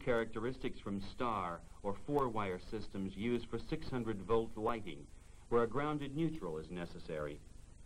characteristics from star or four-wire systems used for 600-volt lighting, where a grounded neutral is necessary.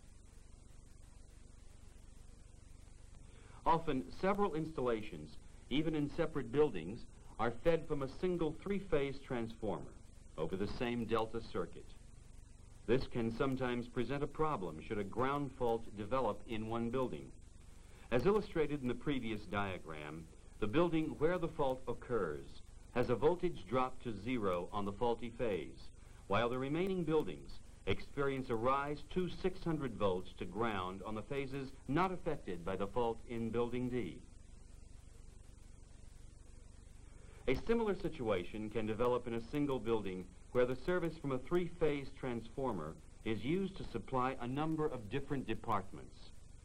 Often, several installations, even in separate buildings, are fed from a single three-phase transformer over the same delta circuit. This can sometimes present a problem should a ground fault develop in one building. As illustrated in the previous diagram, the building where the fault occurs has a voltage drop to zero on the faulty phase, while the remaining buildings experience a rise to 600 volts to ground on the phases not affected by the fault in Building D. A similar situation can develop in a single building where the service from a three-phase transformer is used to supply a number of different departments.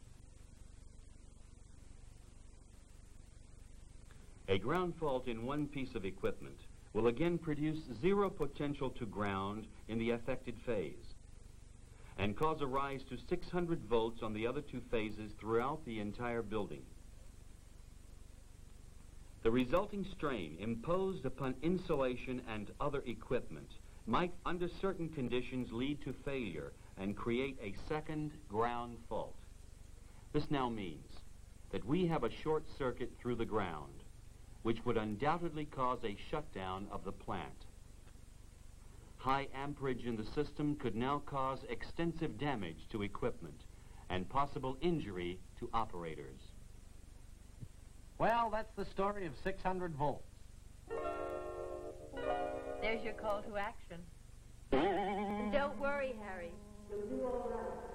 A ground fault in one piece of equipment will again produce zero potential to ground in the affected phase and cause a rise to 600 volts on the other two phases throughout the entire building. The resulting strain imposed upon insulation and other equipment might, under certain conditions, lead to failure and create a second ground fault. This now means that we have a short circuit through the ground, which would undoubtedly cause a shutdown of the plant. High amperage in the system could now cause extensive damage to equipment and possible injury to operators. Well, that's the story of 600 volts. There's your call to action. Don't worry, Harry. You'll do all right.